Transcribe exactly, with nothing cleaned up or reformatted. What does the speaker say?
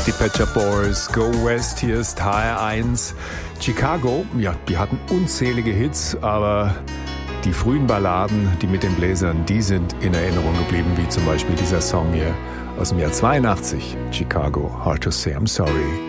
Die Pet Shop Boys, Go West, hier ist H R eins. Chicago, ja, die hatten unzählige Hits, aber die frühen Balladen, die mit den Bläsern, die sind in Erinnerung geblieben, wie zum Beispiel dieser Song hier aus dem Jahr zweiundachtzig, Chicago, Hard to Say I'm Sorry.